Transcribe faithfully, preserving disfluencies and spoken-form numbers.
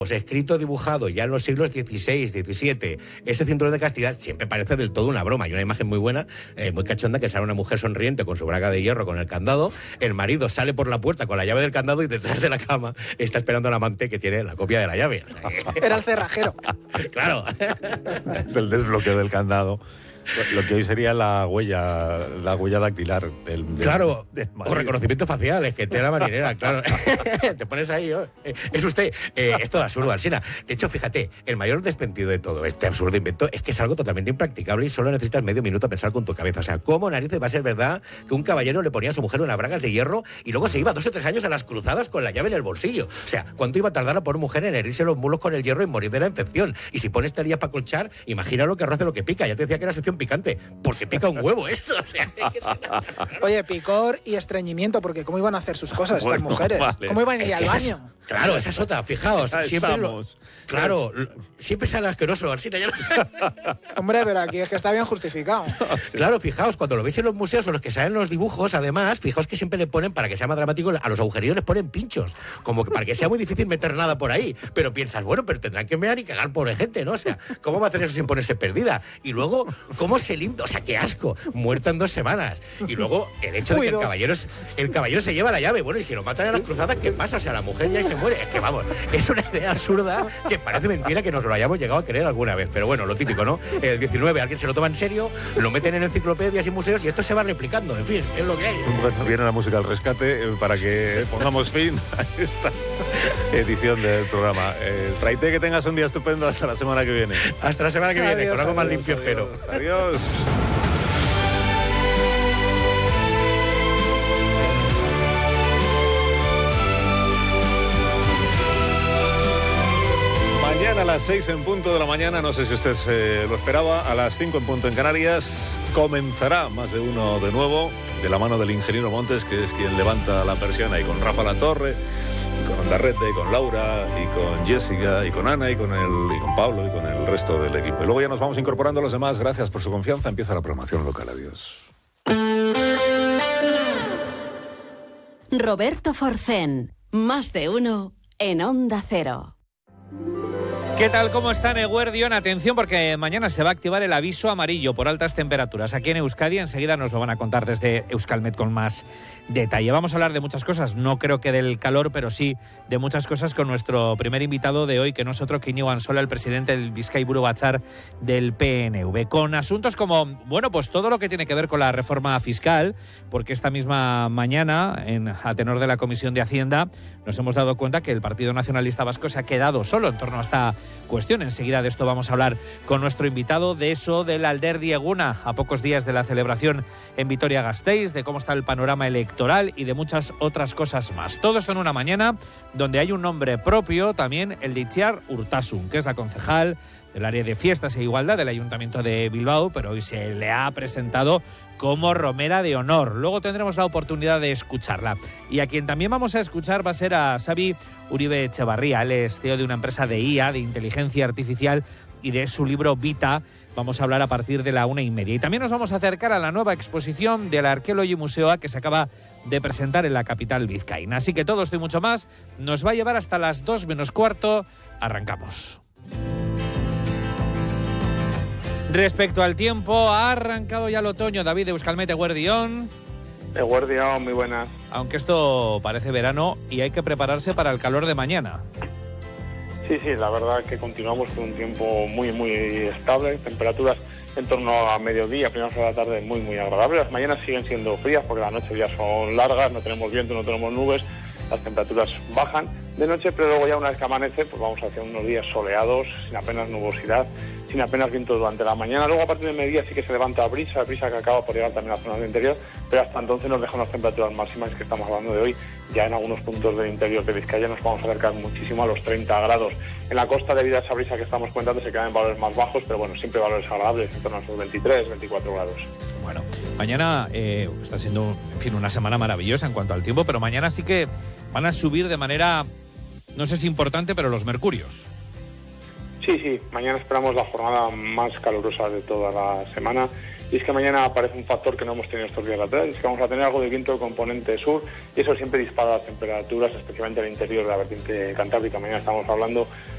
Pues escrito, dibujado ya en los siglos dieciséis, diecisiete, ese cinturón de castidad siempre parece del todo una broma. Hay una imagen muy buena, eh, muy cachonda, que sale una mujer sonriente con su braga de hierro, con el candado. El marido sale por la puerta con la llave del candado y detrás de la cama está esperando al amante que tiene la copia de la llave. O sea, que... Era el cerrajero. Claro. Es el desbloqueo del candado. Lo que hoy sería la huella, la huella dactilar del, del Claro, del o reconocimiento facial, es que tela marinera, claro. Te pones ahí, oh, eh, es usted. Eh, es todo absurdo, Alsina. De hecho, fíjate, el mayor despentido de todo este absurdo invento es que es algo totalmente impracticable y solo necesitas medio minuto a pensar con tu cabeza. O sea, ¿cómo narices va a ser verdad que un caballero le ponía a su mujer unas bragas de hierro y luego se iba dos o tres años a las cruzadas con la llave en el bolsillo? O sea, ¿cuánto iba a tardar a por mujer en herirse los mulos con el hierro y morir de la infección? Y si pones teorías para colchar, imagina lo que roce lo que pica. Ya te decía que era sección picante. Porque pica un huevo esto. O sea, oye, picor y estreñimiento, porque ¿cómo iban a hacer sus cosas bueno, estas mujeres? Vale. ¿Cómo iban a ir al baño? Es, claro, esa es otra, fijaos. Ya siempre estamos. Lo, claro, lo, siempre sale asqueroso, Alsina, ya lo sé. Hombre, pero aquí es que está bien justificado. Sí. Claro, fijaos, cuando lo veis en los museos o los que salen los dibujos, además, fijaos que siempre le ponen, para que sea más dramático, a los agujerillos les ponen pinchos, como que para que sea muy difícil meter nada por ahí. Pero piensas, bueno, pero tendrán que mear y cagar pobre gente, ¿no? O sea, ¿cómo va a hacer eso sin ponerse perdida? Y luego, ¿cómo se limpia? O sea, qué asco, muerta en dos semanas. Y luego, el hecho de que el caballero, el caballero se lleva la llave, bueno, y si lo matan en las cruzadas, ¿qué pasa? O sea, la mujer ya se muere. Es que, vamos, es una idea absurda que parece mentira que nos lo hayamos llegado a creer alguna vez. Pero bueno, lo típico, ¿no? El diecinueve, alguien se lo toma en serio, lo meten en enciclopedias y museos y esto se va replicando. En fin, es lo que hay. Bueno, viene la música al rescate eh, para que pongamos fin a esta edición del programa. Eh, Traite, que tengas un día estupendo hasta la semana que viene. Hasta la semana que viene, Adiós, con algo más adiós, limpio, Adiós, espero. Adiós. Mañana a las seis en punto de la mañana, no sé si usted eh, lo esperaba, a las cinco en punto en Canarias, comenzará Más de Uno de nuevo, de la mano del ingeniero Montes, que es quien levanta la persiana, y con Rafa Latorre, y con Ondarrete, y con Laura, y con Jessica, y con Ana, y con, el, y con Pablo, y con el resto del equipo. Y luego ya nos vamos incorporando a los demás. Gracias por su confianza. Empieza la programación local. Adiós. Roberto Forcén, Más de Uno en Onda Cero. ¿Qué tal? ¿Cómo están, Eguerdión? Atención, porque mañana se va a activar el aviso amarillo por altas temperaturas aquí en Euskadi. Enseguida nos lo van a contar desde Euskalmet con más detalle. Vamos a hablar de muchas cosas, no creo que del calor, pero sí de muchas cosas con nuestro primer invitado de hoy, que no es otro que Iñigo Ansola, el presidente del Bizkai Buru Batzar del P N V. Con asuntos como, bueno, pues todo lo que tiene que ver con la reforma fiscal, porque esta misma mañana, en, a tenor de la Comisión de Hacienda, nos hemos dado cuenta que el Partido Nacionalista Vasco se ha quedado solo en torno a esta cuestión. Enseguida de esto vamos a hablar con nuestro invitado, de eso del Alderdi Eguna, a pocos días de la celebración en Vitoria-Gasteiz, de cómo está el panorama electoral y de muchas otras cosas más. Todo esto en una mañana donde hay un nombre propio también, el de Itziar Urtasun, que es la concejal del área de fiestas e igualdad del Ayuntamiento de Bilbao, pero hoy se le ha presentado como Romera de Honor. Luego tendremos la oportunidad de escucharla. Y a quien también vamos a escuchar va a ser a Xabi Uribe Echevarría. Él es C E O de una empresa de I A, de inteligencia artificial, y de su libro Vita vamos a hablar a partir de la una y media. Y también nos vamos a acercar a la nueva exposición del Arqueologi Museoa que se acaba de presentar en la capital vizcaína. Así que todo esto y mucho más nos va a llevar hasta las dos menos cuarto. Arrancamos. Respecto al tiempo, ha arrancado ya el otoño. David de Euskalmet, Eguerdión. Eguerdión, muy buenas. Aunque esto parece verano y hay que prepararse para el calor de mañana. Sí, sí, la verdad que continuamos con un tiempo muy, muy estable, temperaturas en torno a mediodía, primeras horas de la tarde muy, muy agradables. Las mañanas siguen siendo frías porque las noches ya son largas, no tenemos viento, no tenemos nubes, las temperaturas bajan de noche, pero luego ya una vez que amanece, pues vamos hacia unos días soleados, sin apenas nubosidad, sin apenas viento durante la mañana. Luego a partir de mediodía sí que se levanta brisa, brisa que acaba por llegar también a las zonas del interior, pero hasta entonces nos dejan las temperaturas máximas que estamos hablando de hoy. Ya en algunos puntos del interior de Vizcaya nos vamos a acercar muchísimo a los treinta grados. En la costa, debido a esa brisa que estamos comentando, se quedan en valores más bajos, pero bueno, siempre valores agradables, en torno a esos veintitrés, veinticuatro grados. Bueno, mañana eh, está siendo, en fin, una semana maravillosa en cuanto al tiempo, pero mañana sí que van a subir de manera, no sé si importante, pero los mercurios. Sí, sí, mañana esperamos la jornada más calurosa de toda la semana. Y es que mañana aparece un factor que no hemos tenido estos días atrás, es que vamos a tener algo de viento de componente sur, y eso siempre dispara las temperaturas, especialmente en el interior de la vertiente cantábrica. Mañana estamos hablando